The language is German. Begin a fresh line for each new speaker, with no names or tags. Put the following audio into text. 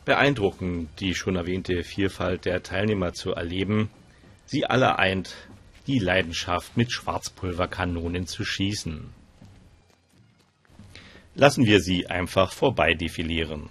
Beeindruckend, die schon erwähnte Vielfalt der Teilnehmer zu erleben. Sie alle eint die Leidenschaft, mit Schwarzpulverkanonen zu schießen. Lassen wir sie einfach vorbei defilieren.